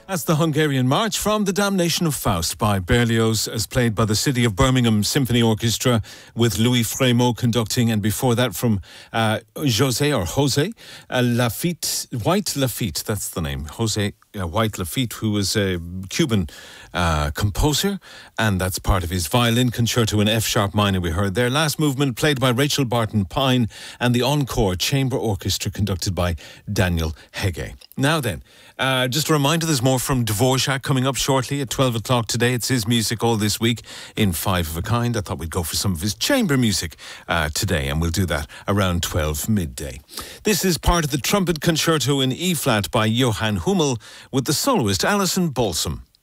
That's the Hungarian March from The Damnation of Faust by Berlioz, as played by the City of Birmingham Symphony Orchestra with Louis Frémaux conducting, and before that from José Lafitte, White Lafitte, that's the name, José White Lafitte, who was a Cuban composer, and that's part of his violin concerto in F-sharp minor we heard there. Last movement played by Rachel Barton Pine, and the Encore Chamber Orchestra conducted by Daniel Hege. Now then, just a reminder, there's more from Dvorak coming up shortly at 12 o'clock today. It's his music all this week in Five of a Kind. I thought we'd go for some of his chamber music today, and we'll do that around 12 midday. This is part of the Trumpet Concerto in E-flat by Johann Hummel with the soloist Alison Balsam.